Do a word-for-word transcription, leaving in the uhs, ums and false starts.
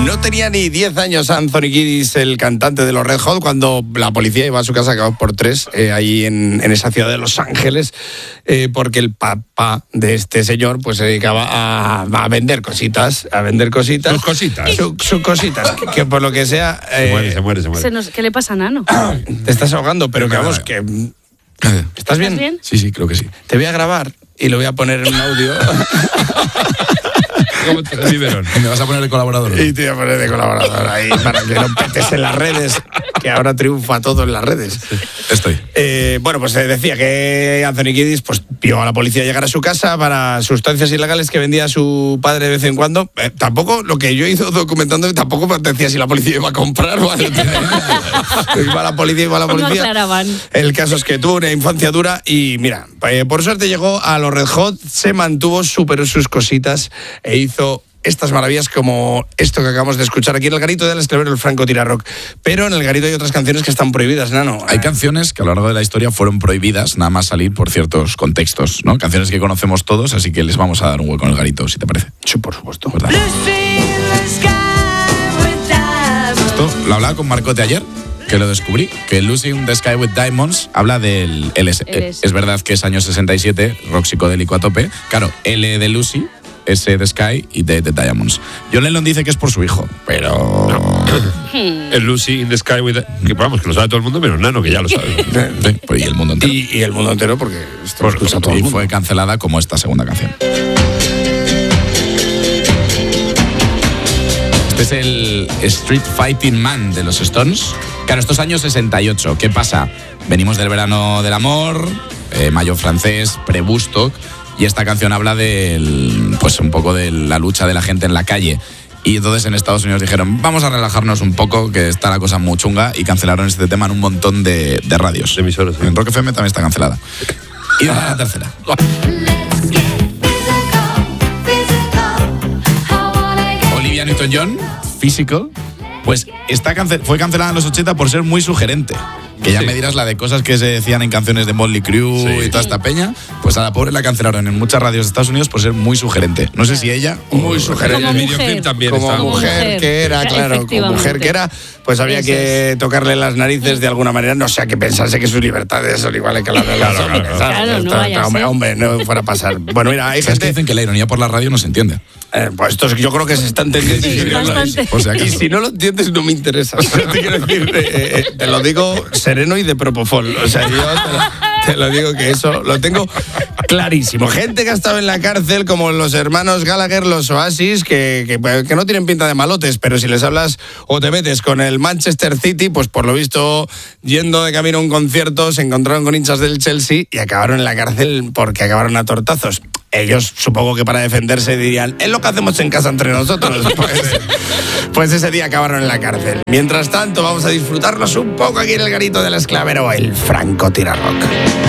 No tenía ni diez años Anthony Kiedis, el cantante de los Red Hot, cuando la policía iba a su casa acabado por tres, eh, ahí en, en esa ciudad de Los Ángeles, eh, porque el papá de este señor pues se dedicaba a, a vender cositas, a vender cositas. Sus cositas. Sus su cositas, que, que por lo que sea... Eh, se muere, se muere, se muere. Se nos, ¿Qué le pasa a Nano? Te estás ahogando, pero que vamos, que... ¿Estás bien? ¿Estás bien? Sí, sí, creo que sí. Te voy a grabar y lo voy a poner en un audio... ¿Cómo te liberan? ¿Me vas a poner de colaborador? Y te voy a poner de colaborador ahí para que lo petes en las redes, que ahora triunfa todo en las redes. Estoy. Eh, bueno, pues eh, decía que Anthony Kiedis pues, vio a la policía llegar a su casa para sustancias ilegales que vendía su padre de vez en cuando. Eh, tampoco, lo que yo he ido documentando, tampoco me decía si la policía iba a comprar o algo. Iba la policía, iba la policía. No aclaraban. El caso es que tuvo una infancia dura y mira, eh, por suerte llegó a los Red Hot, se mantuvo, superó sus cositas e hizo estas maravillas como esto que acabamos de escuchar aquí en el garito de Alex Clevero, el Franco Tira Rock. Pero en el garito hay otras canciones que están prohibidas, Nano. Hay canciones que a lo largo de la historia fueron prohibidas, nada más salir por ciertos contextos, ¿no? Canciones que conocemos todos, así que les vamos a dar un hueco en el garito, si te parece. Sí, por supuesto. ¿Verdad? Esto lo hablaba con Marcote ayer, que lo descubrí, que Lucy in the Sky with Diamonds habla del L S. L S. Es verdad que es año sesenta y siete, rock psicodélico a tope. Claro, L de Lucy, S de Sky y D de Diamonds. John Lennon dice que es por su hijo, pero... El Lucy in the Sky with... Que vamos, que lo sabe todo el mundo, menos Nano, que ya lo sabe. Sí, pues, y el mundo entero. Y, y el mundo entero, porque esto lo Bueno, escucha todo el Y mundo. fue cancelada como esta segunda canción. Este es el Street Fighting Man de los Stones. Claro, estos años sesenta y ocho. ¿Qué pasa? Venimos del verano del amor, eh, mayo francés, pre-Woodstock, y esta canción habla del, pues un poco de la lucha de la gente en la calle. Y entonces en Estados Unidos dijeron, vamos a relajarnos un poco, que está la cosa muy chunga, y cancelaron este tema en un montón de, de radios. De emisoras, sí. En Rock F M también está cancelada. Y a la tercera. Olivia Newton-John, Physical, pues está cance- fue cancelada en los ochenta por ser muy sugerente. Que ya Sí. me dirás la de cosas que se decían en canciones de Motley Crue Sí. y toda esta peña. Pues a la pobre la cancelaron en muchas radios de Estados Unidos por ser muy sugerente. No sé si ella... o- Muy sugerente. Como El mujer. videoclip también Como está... mujer, mujer. que era, claro, como Efectivamente. mujer que era, pues había Eso que tocarle las narices de alguna manera, no sea que pensase que sus libertades son iguales que las de los Claro, hombres, claro, ¿sabes? claro, no Esto- vaya a hombre, ser. hombre, no fuera a pasar. Bueno, mira, hay ¿Sabes que gente... dicen que la ironía por la radio no se entiende? Eh, pues esto es- yo creo que se está entendiendo. Sí, y- bastante. Por si acaso. Y si no lo entiendes, no me interesa. O sea, te quiero decir, eh, eh, te lo digo sereno y de propofol. O sea, yo te lo, te lo digo que eso lo tengo clarísimo. Gente que ha estado en la cárcel, como los hermanos Gallagher, los Oasis, que, que, que no tienen pinta de malotes, pero si les hablas o te metes con el Manchester City, pues por lo visto, yendo de camino a un concierto, se encontraron con hinchas del Chelsea y acabaron en la cárcel porque acabaron a tortazos. Ellos, supongo que para defenderse dirían, es lo que hacemos en casa entre nosotros. Pues, pues ese día acabaron en la cárcel. Mientras tanto, vamos a disfrutarnos un poco aquí en el garito del Esclavero, el Franco Tira Rock.